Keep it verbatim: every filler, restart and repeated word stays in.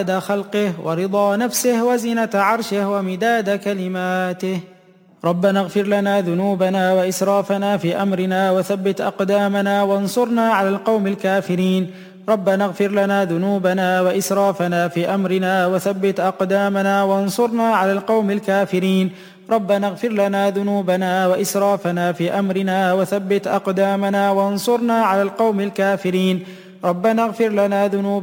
خلقه ورضا نفسه وزنة عرشه ومداد كلماته. ربنا اغفر لنا ذنوبنا وإسرافنا في أمرنا وثبت أقدامنا وانصرنا على القوم الكافرين. ربنا اغفر لنا ذنوبنا وإسرافنا في أمرنا وثبت أقدامنا وانصرنا على القوم الكافرين. ربنا اغفر لنا ذنوبنا وإسرافنا في أمرنا وثبت أقدامنا وانصرنا على القوم الكافرين. ربنا اغفر لنا ذنوبنا